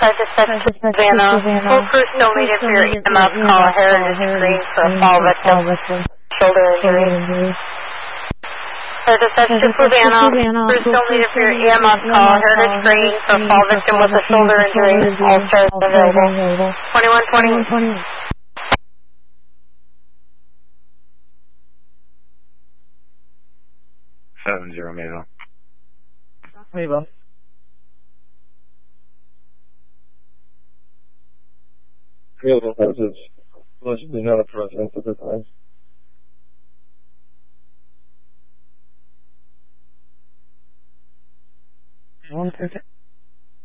Side dispatch to Savannah. Full crew still needed for your EMS call. Heritage Green for a fall victim. Shoulder injury. Side dispatch to Savannah. Crew still needed for your EMS call. Heritage Green for a fall victim with a shoulder injury. All stars available. 2120. 70 Maple. Maple. Available houses. Allegedly not a presence at the time. One second.